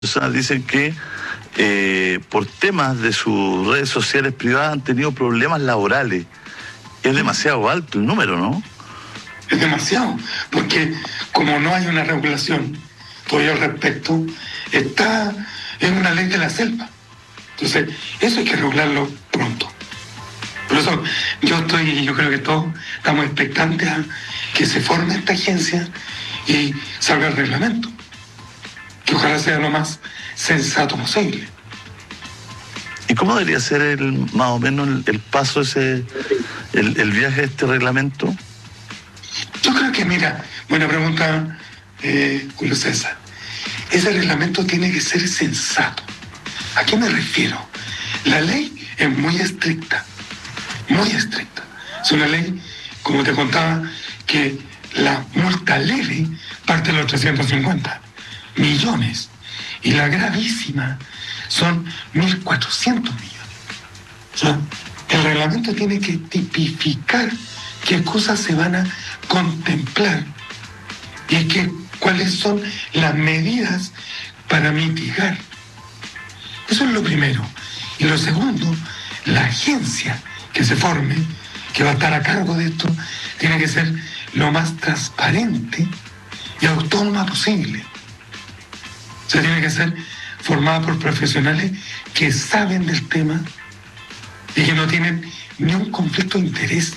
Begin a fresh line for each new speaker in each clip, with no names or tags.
Personas dicen que por temas de sus redes sociales privadas han tenido problemas laborales. Es demasiado alto el número, ¿no?
Es demasiado, porque como no hay una regulación todavía al respecto, está en una ley de la selva. Entonces, eso hay que regularlo pronto. Por eso yo creo que todos estamos expectantes a que se forme esta agencia y salga el reglamento, que ojalá sea lo más sensato posible.
¿Y cómo debería ser más o menos el paso ese, el viaje de este reglamento?
Yo creo que, mira, buena pregunta, Julio César. Ese reglamento tiene que ser sensato. ¿A qué me refiero? La ley es muy estricta, muy estricta. Es una ley, como te contaba, que la multa leve parte de los 350 millones y la gravísima son 1.400 millones. O sea, el reglamento tiene que tipificar qué cosas se van a contemplar y cuáles son las medidas para mitigar. Eso es lo primero. Y lo segundo, la agencia que se forme, que va a estar a cargo de esto, tiene que ser lo más transparente y autónoma posible. O sea, tiene que ser formada por profesionales que saben del tema y que no tienen ni un conflicto de interés.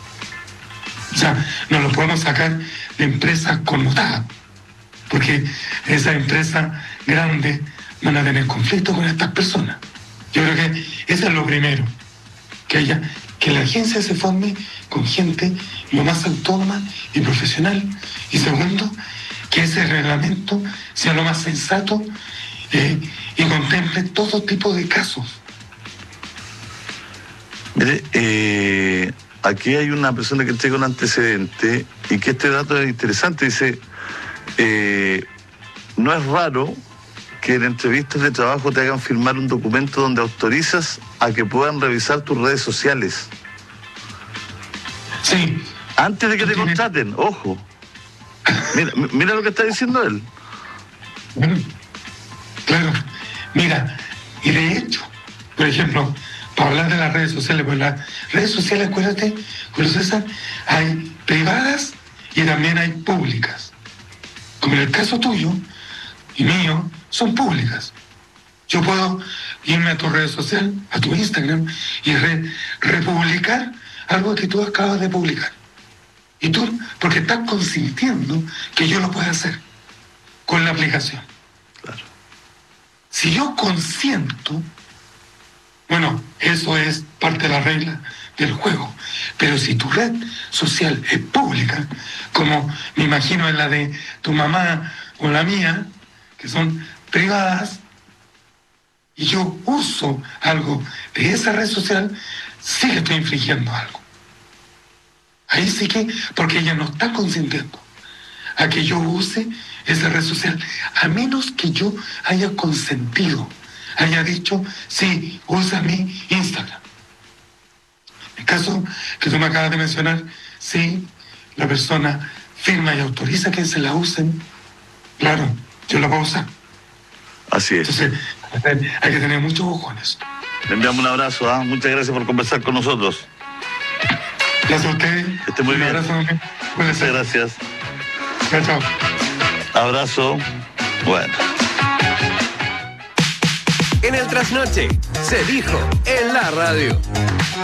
O sea, no lo podemos sacar de empresas connotadas, porque esas empresas grandes van a tener conflicto con estas personas. Yo creo que eso es lo primero, que la agencia se forme con gente lo más autónoma y profesional. Y segundo, que ese reglamento sea lo más sensato y contemple todo tipo de casos.
Mire, aquí hay una persona que tiene un antecedente y que este dato es interesante. Dice, no es raro que en entrevistas de trabajo te hagan firmar un documento donde autorizas a que puedan revisar tus redes sociales.
Sí.
Antes de que te contraten, ojo. Mira lo que está diciendo él.
Bueno, claro. Mira, y de hecho, por ejemplo, para hablar de las redes sociales, pues las redes sociales, acuérdate, Julio César, hay privadas y también hay públicas. Como en el caso tuyo y mío, son públicas. Yo puedo irme a tu red social, a tu Instagram, y republicar algo que tú acabas de publicar. Y tú, porque estás consintiendo que yo lo pueda hacer con la aplicación.
Claro.
Si yo consiento, bueno, eso es parte de la regla del juego. Pero si tu red social es pública, como me imagino en la de tu mamá o la mía, que son privadas, y yo uso algo de esa red social, sí que estoy infringiendo algo. Ahí sí que, porque ella no está consintiendo a que yo use esa red social, a menos que yo haya consentido, haya dicho, sí, usa mi Instagram. En el caso que tú me acabas de mencionar, sí, la persona firma y autoriza que se la usen, claro, yo la puedo usar.
Así es.
Entonces, hay que tener mucho ojo en eso.
Le enviamos un abrazo, ¿ah? Muchas gracias por conversar con nosotros.
Gracias a ustedes.
Que esté muy bien.
Un abrazo.
Muchas gracias.
Chao, chao.
Abrazo. Bueno.
En el trasnoche se dijo en la radio.